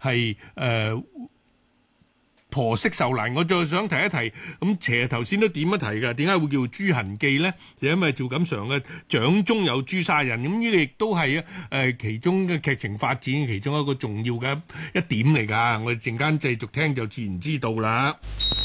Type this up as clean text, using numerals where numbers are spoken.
係婆媳受難。我再想提一提，咁其實頭先都點一提㗎，點解會叫《朱痕記》呢？就因為趙錦常嘅掌中有朱砂印，咁呢個亦都係其中嘅劇情發展其中一個重要嘅一點嚟㗎。我哋陣間繼續聽就自然知道啦。